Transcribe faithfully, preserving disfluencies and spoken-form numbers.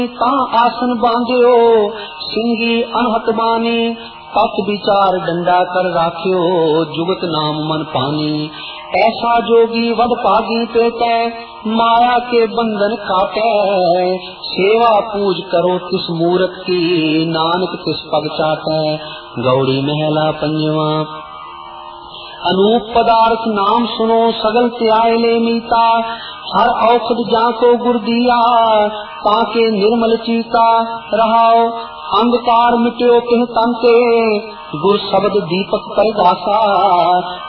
ता आसन बांध्यो सिंगी अनहत बानी, तत् विचार डंडा कर राख्यो जुगत नाम मन पानी। ऐसा जोगी वड पागी पेटै माया के बंधन काटै, सेवा पूज करो तिस मूरत की नानक तिस पग चाटै। गौड़ी महला पंजवा। अनूप पदार्थ नाम सुनो सगल त्याय ले मीता, हर औषध जाको गुर दिया ताके निर्मल चीता। रहाओ अंधकार मिट्यो तिह तन के, गुर शब्द दीपक पर दासा।